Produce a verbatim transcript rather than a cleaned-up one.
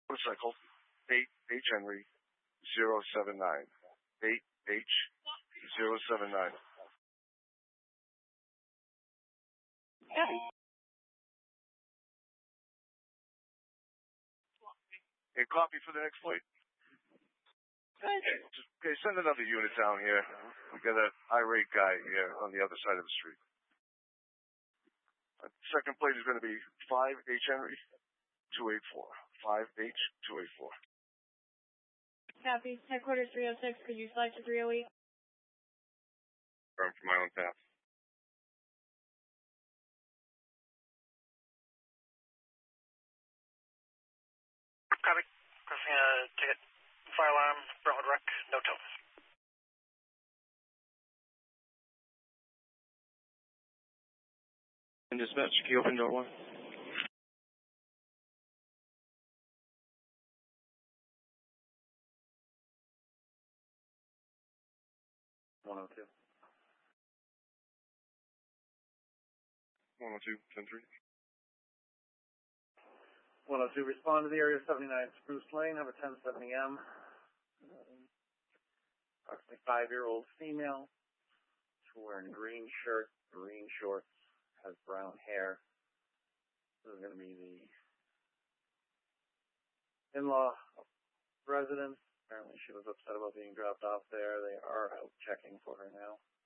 motorcycle, eight H Henry, zero seven nine. eight H zero seven nine. A copy for the next flight. Okay, send another unit down here. We got an irate guy here on the other side of the street. Uh, second plate is going to be five H Henry, two eight four. five H two eight four. Copy. Headquarters three oh six. Could you fly to three oh eight? Confirm for my own path. Copy. Crossing a ticket. Fire alarm. Brentwood Wreck. No tow. And dispatch, key open door one. one oh two. one oh two, ten three. one oh two, respond to the area seventy-nine Spruce Lane, have a ten seventy M. Approximately five-year-old female. She's wearing green shirt, green shorts, has brown hair. This is going to be the in-law residence. Apparently she was upset about being dropped off there. They are out checking for her now.